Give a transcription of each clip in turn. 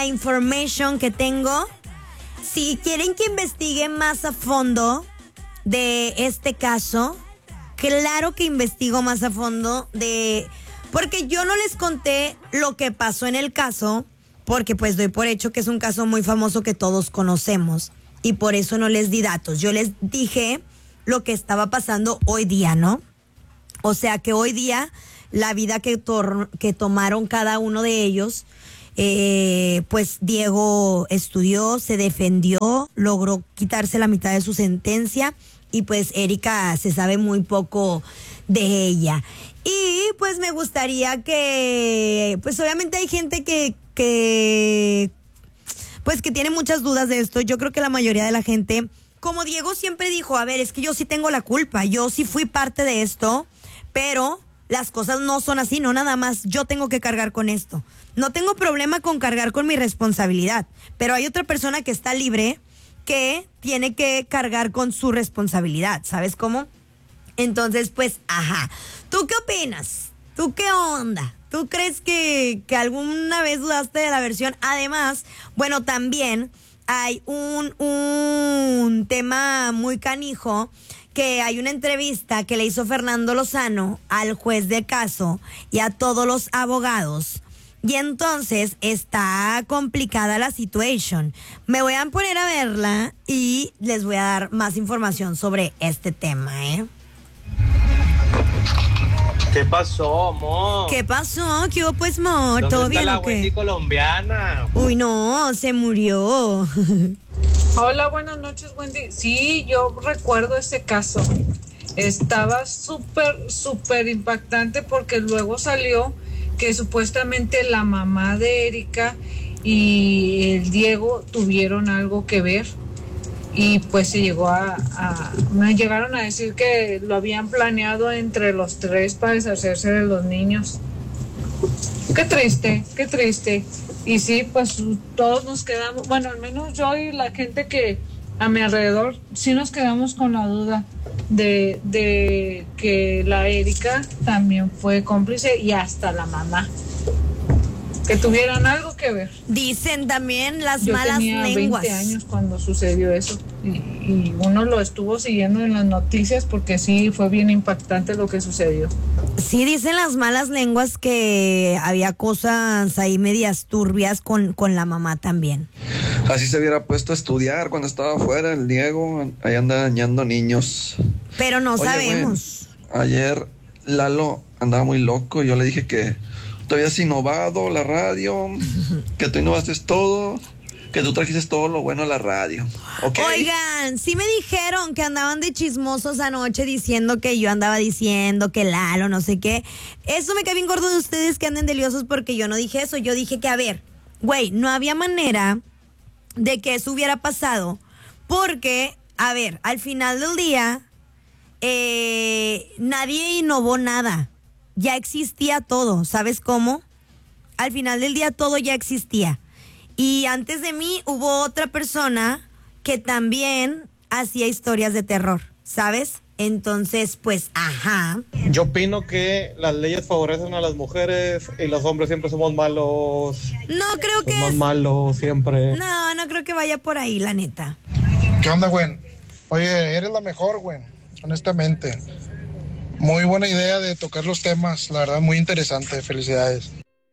la information que tengo. Si quieren que investigue más a fondo de este caso, claro que investigo más a fondo porque yo no les conté lo que pasó en el caso, porque pues doy por hecho que es un caso muy famoso que todos conocemos y por eso no les di datos. Yo les dije lo que estaba pasando hoy día, ¿no? O sea que hoy día la vida que tomaron cada uno de ellos, pues Diego estudió, se defendió, logró quitarse la mitad de su sentencia y pues Erika se sabe muy poco de ella. Y pues me gustaría que, pues obviamente hay gente que tiene muchas dudas de esto. Yo creo que la mayoría de la gente, como Diego siempre dijo, a ver, es que yo sí tengo la culpa, yo sí fui parte de esto, pero las cosas no son así, no nada más yo tengo que cargar con esto. No tengo problema con cargar con mi responsabilidad, pero hay otra persona que está libre que tiene que cargar con su responsabilidad, ¿sabes cómo? Entonces, pues, ajá. ¿Tú qué opinas? ¿Tú qué onda? ¿Tú crees que alguna vez dudaste de la versión? Además, bueno, también hay un tema muy canijo, que hay una entrevista que le hizo Fernando Lozano al juez de caso y a todos los abogados. Y entonces está complicada la situación. Me voy a poner a verla y les voy a dar más información sobre este tema, ¿eh? ¿Qué pasó, amor? ¿Qué pasó? ¿Qué hubo, pues, amor? ¿Todo bien la o qué? Wendy colombiana? Uy, no, se murió. Hola, buenas noches, Wendy. Sí, yo recuerdo ese caso. Estaba súper impactante porque luego salió que supuestamente la mamá de Erika y el Diego tuvieron algo que ver. Y pues se llegó me llegaron a decir que lo habían planeado entre los tres para deshacerse de los niños. Qué triste. Y sí, pues todos nos quedamos, bueno, al menos yo y la gente que a mi alrededor, sí nos quedamos con la duda de que la Erika también fue cómplice y hasta la mamá. Que tuvieran algo que ver. Dicen también las Yo malas tenía lenguas. 20 años cuando sucedió eso y uno lo estuvo siguiendo en las noticias porque sí fue bien impactante lo que sucedió. Sí, dicen las malas lenguas que había cosas ahí medias turbias con la mamá también. Así se hubiera puesto a estudiar cuando estaba afuera el Diego, ahí anda dañando niños. Pero no Oye, sabemos. Güey, ayer Lalo andaba muy loco y yo le dije que tú habías innovado la radio, que tú innovaste todo, que tú trajiste todo lo bueno a la radio. ¿Okay? Oigan, sí me dijeron que andaban de chismosos anoche diciendo que yo andaba diciendo que Lalo, no sé qué. Eso me cae bien gordo de ustedes que anden deliosos porque yo no dije eso. Yo dije que, a ver, güey, no había manera de que eso hubiera pasado porque, a ver, al final del día, nadie innovó nada. Ya existía todo, ¿sabes cómo? Al final del día todo ya existía. Y antes de mí hubo otra persona que también hacía historias de terror, ¿sabes? Entonces, pues, ajá. Yo opino que las leyes favorecen a las mujeres y los hombres siempre somos malos. No creo que somos malos siempre. No creo que vaya por ahí, la neta. ¿Qué onda, güey? Oye, eres la mejor, güey, honestamente. Muy buena idea de tocar los temas, la verdad, muy interesante. Felicidades.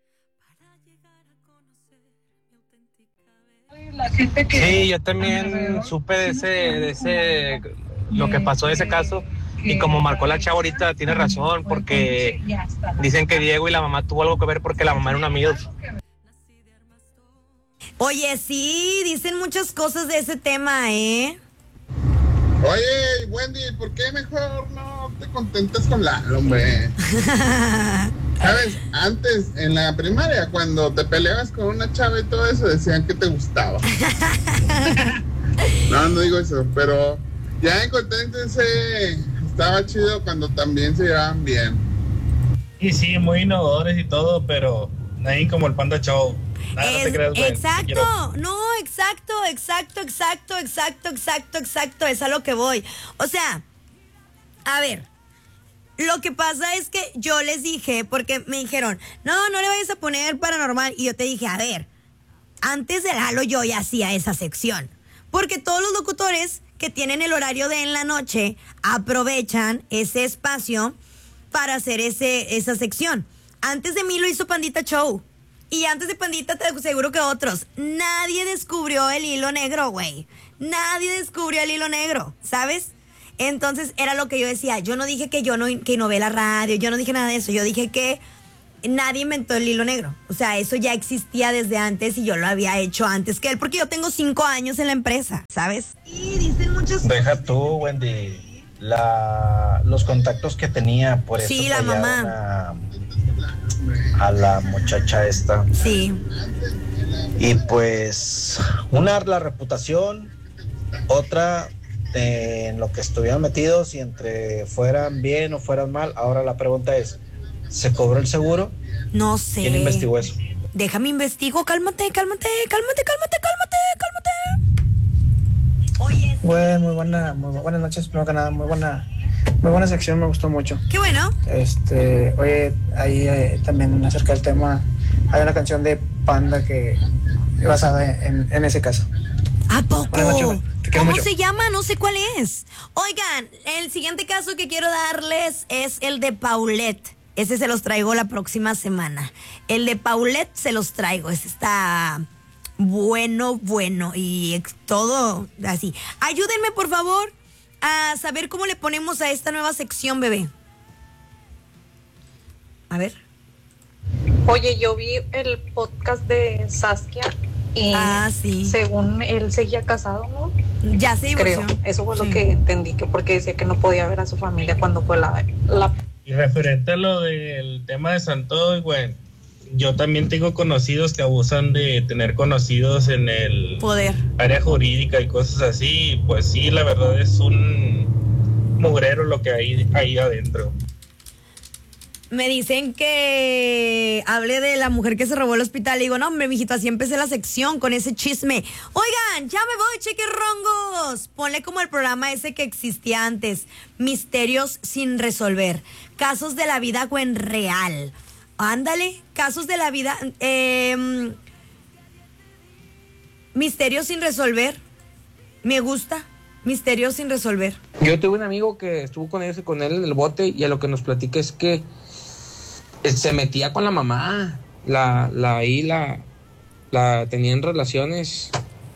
Sí, yo también supe de ese lo que pasó de ese caso y como marcó la chava ahorita tiene razón porque dicen que Diego y la mamá tuvo algo que ver porque la mamá era una amiga. Oye, sí, dicen muchas cosas de ese tema, ¿eh? Oye, Wendy, ¿por qué mejor no te contentas con Lalo, hombre? ¿Sabes? Antes, en la primaria, cuando te peleabas con una chava y todo eso, decían que te gustaba. No digo eso, pero ya en Conténtense estaba chido cuando también se llevaban bien. Y sí, muy innovadores y todo, pero nadie como el Panda Show. Nada, no te creas, güey. Exacto, no, exacto, es a lo que voy. O sea, a ver, lo que pasa es que yo les dije, porque me dijeron, no le vayas a poner paranormal, y yo te dije, a ver, antes del Halo yo ya hacía esa sección. Porque todos los locutores que tienen el horario de en la noche aprovechan ese espacio para hacer esa sección. Antes de mí lo hizo Pandita Show. Y antes de Pandita te aseguro que otros. Nadie descubrió el hilo negro, güey. Nadie descubrió el hilo negro, ¿sabes? Entonces era lo que yo decía. Yo no dije que que no ve la radio. Yo no dije nada de eso. Yo dije que nadie inventó el hilo negro. O sea, eso ya existía desde antes y yo lo había hecho antes que él. Porque yo tengo 5 años en la empresa, ¿sabes? Y dicen muchos... Deja tú, Wendy, los contactos que tenía. Por eso sí, la mamá. A la muchacha esta. Sí. Y pues, una, la reputación, otra, en lo que estuvieran metidos y entre fueran bien o fueran mal. Ahora la pregunta es, ¿se cobró el seguro? No sé. ¿Quién investigó eso? Déjame investigo, cálmate. Oye. Bueno, muy buenas noches, primero que nada, muy buena sección, me gustó mucho. Qué bueno. Oye, ahí también acerca del tema, hay una canción de Panda que basada en ese caso. ¿A poco? Buenas noches, te quiero ¿Cómo mucho. se llama? No sé cuál es. Oigan, el siguiente caso que quiero darles es el de Paulette. Ese se los traigo la próxima semana. El de Paulette se los traigo. Ese está bueno y todo así. Ayúdenme, por favor, a saber cómo le ponemos a esta nueva sección, bebé. A ver. Oye, yo vi el podcast de Saskia y sí. Según él seguía casado, ¿no? Ya se divorció. Creo, eso fue lo que entendí, que porque decía que no podía ver a su familia cuando fue la... Y referente a lo del tema de Santoy, güey, yo también tengo conocidos que abusan de tener conocidos en el poder, área jurídica y cosas así. Pues sí, la verdad es un mugrero lo que hay ahí adentro. Me dicen que hable de la mujer que se robó el hospital. Y digo, no, hombre, mijito, así empecé la sección con ese chisme. Oigan, ya me voy, chequerrongos. Ponle como el programa ese que existía antes. Misterios sin resolver. Casos de la vida, güey, real. Ándale, casos de la vida. Misterios sin resolver. Me gusta. Misterios sin resolver. Yo tuve un amigo que estuvo con él en el bote y a lo que nos platica es que se metía con la mamá, la tenían relaciones,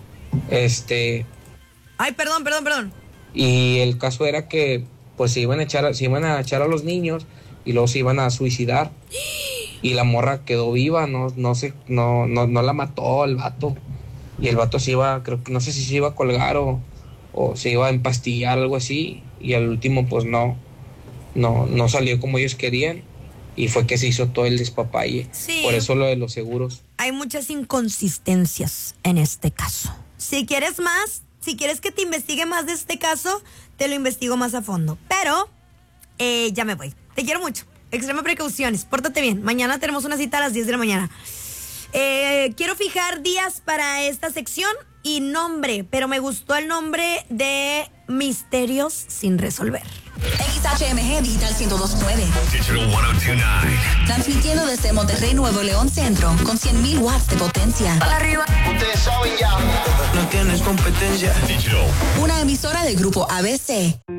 Ay, perdón. Y el caso era que pues se iban a echar a los niños y luego se iban a suicidar y la morra quedó viva, no la mató el vato y el vato se iba, creo que no sé si se iba a colgar o se iba a empastillar, algo así, y al último pues no salió como ellos querían y fue que se hizo todo el despapalle. Sí. Por eso lo de los seguros. Hay muchas inconsistencias en este caso. Si quieres que te investigue más de este caso, te lo investigo más a fondo. Pero ya me voy. Te quiero mucho. Extrema precauciones. Pórtate bien. Mañana tenemos una cita a las 10 de la mañana. Quiero fijar días para esta sección y nombre, pero me gustó el nombre de Misterios sin resolver. XHMG Digital 102.9. Digital 102.9. Transmitiendo desde Monterrey, Nuevo León Centro, con 100,000 watts de potencia. Para arriba. Ustedes saben ya. No tienes competencia. Digital. Una emisora del grupo ABC.